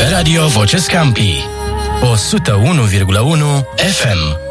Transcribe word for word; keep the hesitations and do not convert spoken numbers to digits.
Radio Vocea Scampii o sută unu virgulă unu F M.